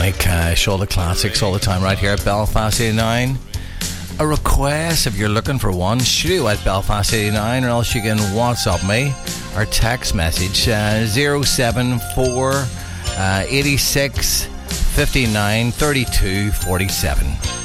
Johnny Cash, all the classics all the time right here at Belfast 89. A request, if you're looking for one, studio at Belfast 89, or else you can WhatsApp me or text message 074 86 59 32 47.